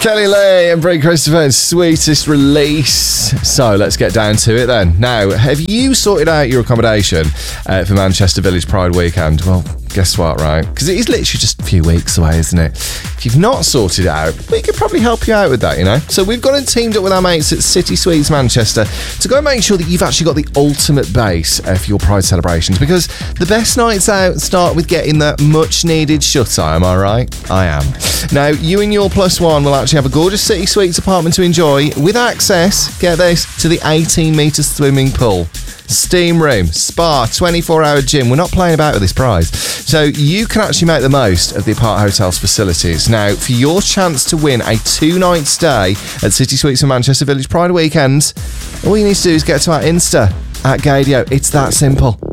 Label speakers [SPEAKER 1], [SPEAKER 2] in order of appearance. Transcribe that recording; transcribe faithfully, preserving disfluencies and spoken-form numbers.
[SPEAKER 1] Kelly Lee and Brie Christopher's sweetest release. So let's get down to it then. Now, have you sorted out your accommodation uh, for Manchester Village Pride weekend? Well, guess what, right? Because it is literally just a few weeks away, isn't it? If you've not sorted it out, we could probably help you out with that, you know? So we've gone and teamed up with our mates at City Suites Manchester to go and make sure that you've actually got the ultimate base uh, for your Pride celebrations, because the best nights out start with getting that much needed shut-eye, am I right? I am. Now, you and your plus one will actually have a gorgeous City Suites apartment to enjoy with access, get this, to the eighteen metre swimming pool. Steam room, spa, twenty-four hour gym. We're not playing about with this prize. So you can actually make the most of the Apart Hotel's facilities. Now, for your chance to win a two-night stay at City Suites for Manchester Village Pride weekend, all you need to do is get to our Insta at Gadio. It's that simple.